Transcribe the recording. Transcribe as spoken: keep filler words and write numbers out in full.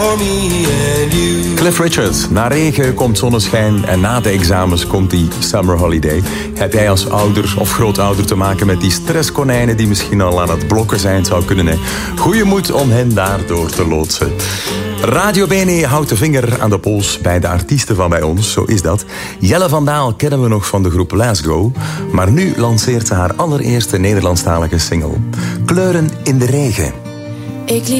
Cliff Richard. Na regen komt zonneschijn en na de examens komt die summer holiday. Heb jij als ouder of grootouder te maken met die stresskonijnen die misschien al aan het blokken zijn? Zou kunnen, hè. Goeie moed om hen daardoor te loodsen. Radio Bene houdt de vinger aan de pols bij de artiesten van bij ons, zo is dat. Jelle van Daal kennen we nog van de groep Let's Go, maar nu lanceert ze haar allereerste Nederlandstalige single. Kleuren in de regen. Ik liep